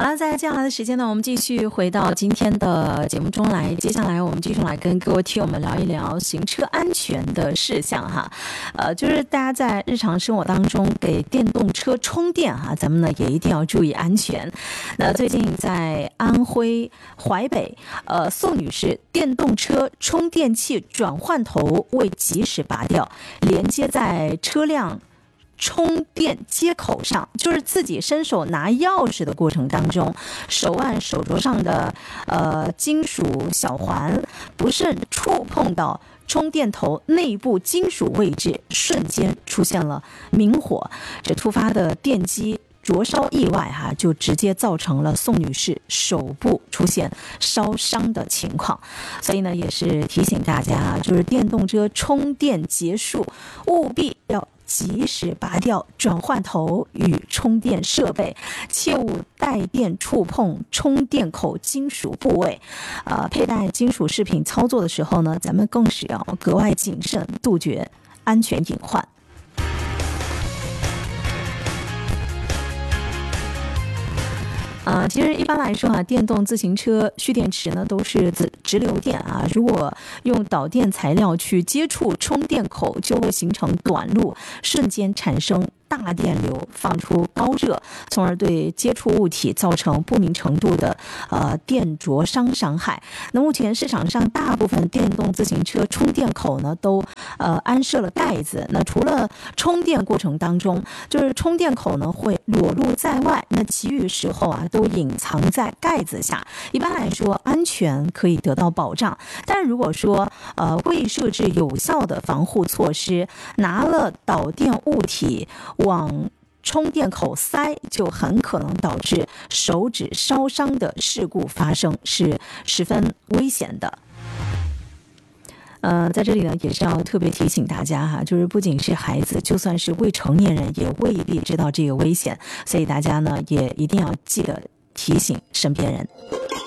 了，在接下来的时间呢，我们继续回到今天的节目中来。接下来我们继续来跟各位听友们聊一聊行车安全的事项哈。就是大家在日常生活当中给电动车充电哈，咱们呢也一定要注意安全。那最近在安徽淮北，宋女士电动车充电器转换头未及时拔掉，连接在车辆充电接口上，就是自己伸手拿钥匙的过程当中，手腕手镯上的金属小环不慎触碰到充电头内部金属位置，瞬间出现了明火，这突发的电机灼烧意外就直接造成了宋女士手部出现烧伤的情况。所以呢，也是提醒大家，就是电动车充电结束，务必要及时拔掉转换头与充电设备，切勿带电触碰充电口金属部位。佩戴金属饰品操作的时候呢，咱们更是要格外谨慎，杜绝安全隐患。其实一般来说电动自行车蓄电池呢都是直流电如果用导电材料去接触充电口，就会形成短路，瞬间产生大电流，放出高热，从而对接触物体造成不明程度的电灼伤害。那目前市场上大部分电动自行车充电口呢都安设了盖子，那除了充电过程当中，就是充电口呢会裸露在外，那其余时候都隐藏在盖子下。一般来说，安全可以得到保障，但如果说未设置有效的防护措施，拿了导电物体往充电口塞，就很可能导致手指烧伤的事故发生，是十分危险的。在这里呢，也是要特别提醒大家就是不仅是孩子，就算是未成年人也未必知道这个危险，所以大家呢也一定要记得提醒身边人。